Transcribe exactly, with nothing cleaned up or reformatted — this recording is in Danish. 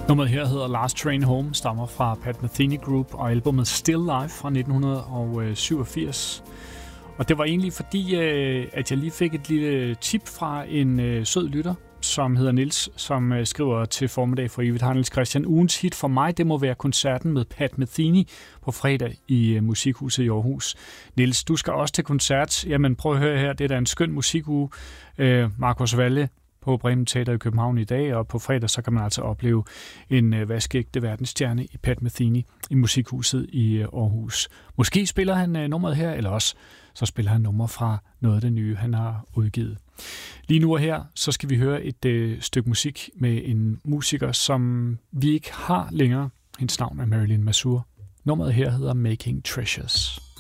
Nummeret her hedder Last Train Home, stammer fra Pat Metheny Group og albumet Still Life fra nitten syvogfirs. Og det var egentlig fordi, at jeg lige fik et lille tip fra en sød lytter, som hedder Niels, som skriver til Formiddag for Evigt. Hej Niels Christian, ugens hit for mig, det må være koncerten med Pat Metheny på fredag i Musikhuset i Aarhus. Niels, du skal også til koncert. Jamen prøv at høre her, det er da en skøn musikuge. Marcus Valle på Bremen Teater i København i dag, og på fredag så kan man altså opleve en øh, vaskeægte verdensstjerne i Pat Metheny i Musikhuset i øh, Aarhus. Måske spiller han øh, nummeret her, eller også så spiller han nummer fra noget af det nye, han har udgivet. Lige nu og her, så skal vi høre et øh, stykke musik med en musiker, som vi ikke har længere. Hendes navn er Marilyn Masur. Nummeret her hedder Making Treasures.